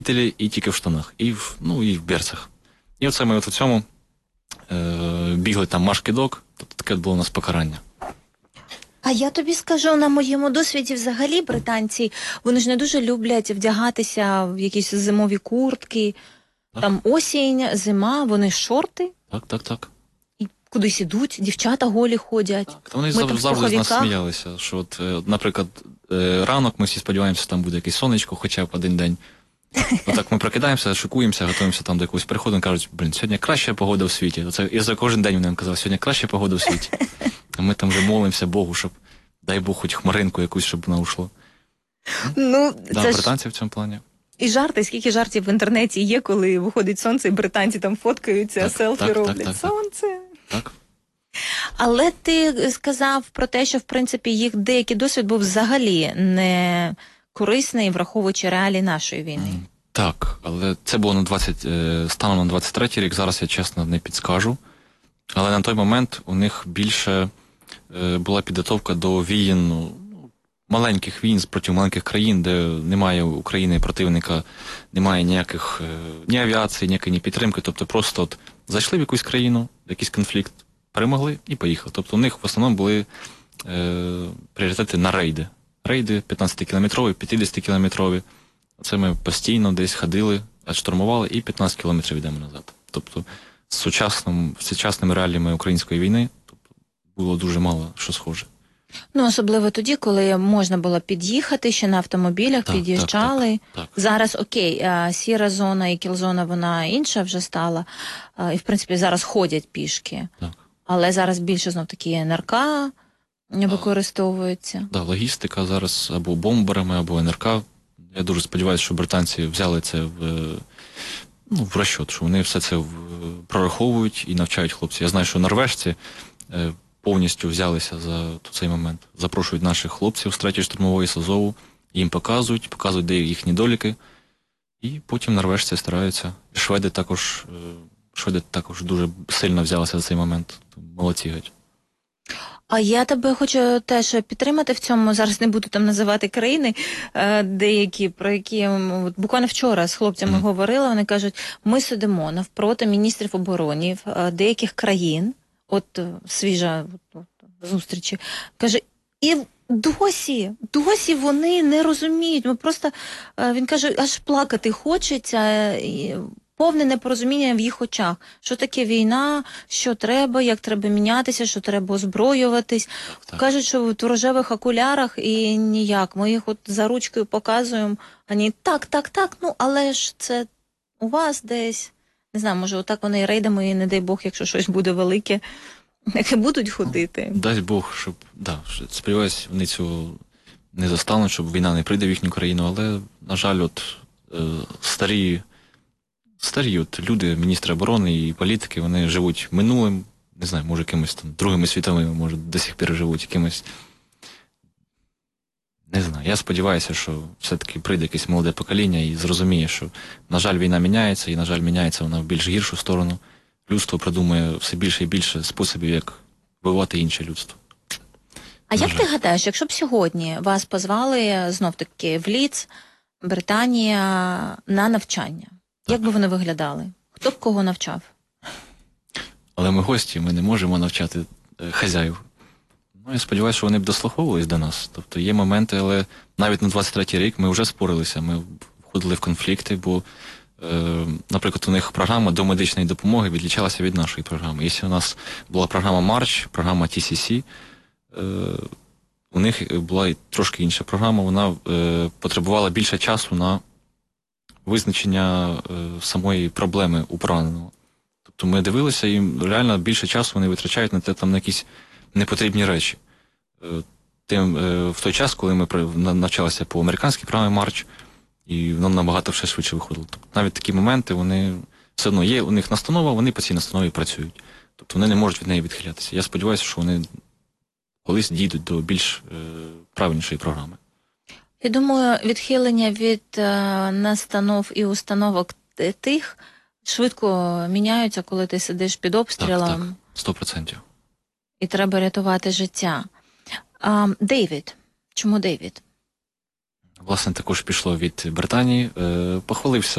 І тільки в штанах, і в берцах. І оце ми от у цьому бігли там марш-кидок, тобто таке було у нас покарання. А я тобі скажу, на моєму досвіді взагалі британці, вони ж не дуже люблять вдягатися в якісь зимові куртки, Так. там осінь, зима, вони шорти. Так. І кудись ідуть, дівчата голі ходять. Так, вони Ми там в завжди з нас пуховиках. сміялися, що от, наприклад, ранок ми всі сподіваємося, там буде якесь сонечко хоча б один день. Отак ми прокидаємося, шикуємося, готуємося там до якогось приходу, і кажуть, сьогодні краща погода в світі. Оце, і за кожен день вони нам казали, сьогодні краща погода в світі. А ми там вже молимося Богу, щоб, дай Бог, хоч хмаринку якусь, щоб вона ушла. Ну, Да, це британці в цьому плані. і жарти, скільки жартів в інтернеті є, коли виходить сонце, і британці там фоткаються, Так, селфі так, роблять. так. Сонце. Так? Але ти сказав про те, що, в принципі, їх деякий досвід був взагалі не корисний, враховуючи реалії нашої війни. Так, але це було станом на 23-й рік, зараз я чесно не підскажу. Але на той момент у них більше була підготовка до війн, маленьких війн проти маленьких країн, де немає України противника, немає ніяких ні авіації, ніякої ні підтримки. Тобто просто от зайшли в якусь країну, якийсь конфлікт, перемогли і поїхали. Тобто у них в основному були пріоритети на рейди. Рейди 15-кілометрові, 50-кілометрові. Це ми постійно десь ходили, штурмували і 15 кілометрів йдемо назад. Тобто з сучасними реаліями української війни було дуже мало що схоже. Ну, особливо тоді, коли можна було під'їхати, ще на автомобілях під'їжджали. Так. Зараз, окей, сіра зона і кілзона, вона інша вже стала. І, в принципі, зараз ходять пішки. Так. Але зараз більше, знов-таки, НРК використовується. Да, логістика зараз або бомберами, або НРК. Я дуже сподіваюся, що британці взяли це в розчет, що вони все це прораховують і навчають хлопців. Я знаю, що норвежці повністю взялися за цей момент. Запрошують наших хлопців з 3-ї штурмової САЗОВу, їм показують, де їхні недоліки, і потім норвежці стараються. Шведи також дуже сильно взялися за цей момент. Молодці геть. А я тебе хочу теж підтримати в цьому. Зараз не буду там називати країни деякі, про які буквально вчора з хлопцями говорила. Вони кажуть, ми сидимо навпроти міністрів оборони деяких країн, от свіжа зустрічі, каже, і досі вони не розуміють. Ми просто, він каже, аж плакати хочеться, повне непорозуміння в їх очах. Що таке війна, що треба, як треба мінятися, що треба озброюватись. Так. Кажуть, що в рожевих окулярах і ніяк. Ми їх от за ручкою показуємо. Вони так, ну але ж це у вас десь. Не знаю, може отак вони рейдами, і не дай Бог, якщо щось буде велике, як будуть ходити. Дасть Бог, щоб, сподіваюсь, вони цього не застануть, щоб війна не прийде в їхню країну, але, на жаль, старі люди, міністри оборони і політики, вони живуть минулим, не знаю, може, якимось там другими світовими, може, до сих пір живуть якимось. Не знаю, я сподіваюся, що все-таки прийде якесь молоде покоління і зрозуміє, що, на жаль, війна міняється, і, на жаль, міняється вона в більш гіршу сторону. Людство придумує все більше і більше способів, як вбивати інше людство. А як ти гадаєш, якщо б сьогодні вас позвали, знов-таки, в Лідс, Британія, на навчання, як би вони виглядали? Хто б кого навчав? Але ми гості, ми не можемо навчати хазяїв. Я сподіваюся, що вони б дослуховувались до нас. Тобто є моменти, але навіть на 23-й рік ми вже спорилися, ми входили в конфлікти, бо, наприклад, у них програма домедичної допомоги відлічалася від нашої програми. Якщо у нас була програма Марч, програма TCC, у них була і трошки інша програма, вона потребувала більше часу на визначення самої проблеми у пораненого. Тобто ми дивилися, і реально більше часу вони витрачають на якісь непотрібні речі. В той час, коли ми навчалися по американській програмі Марч, і нам набагато все швидше виходило. Тобто навіть такі моменти, вони все одно є, у них настанова, вони по цій настанові працюють. Тобто вони не можуть від неї відхилятися. Я сподіваюся, що вони колись дійдуть до більш правильнішої програми. Я думаю, відхилення від настанов і установок тих швидко міняються, коли ти сидиш під обстрілом. Так, 100%. І треба рятувати життя. Дейвід. Чому Дейвід? Власне, також пішло від Британії. Похвалився